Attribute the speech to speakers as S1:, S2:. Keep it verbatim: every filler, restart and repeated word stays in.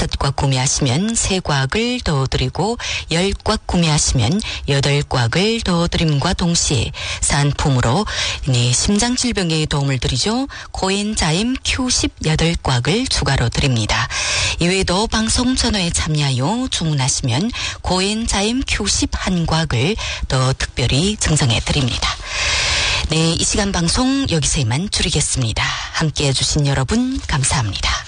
S1: 다섯 꽉 구매하시면 세 꽉을 더 드리고 열 꽉 구매하시면 여덟 꽉을 더 드림과 동시에 상품으로 네, 심장질병에 도움을 드리죠. 코엔자임 큐 십팔 꽉을 추가로 드립니다. 이외에도 방송 전화에 참여하여 주문하시면 코엔자임 큐 십일 곽을 더 특별히 증정해 드립니다. 네, 이 시간 방송 여기서 이만 줄이겠습니다. 함께해 주신 여러분 감사합니다.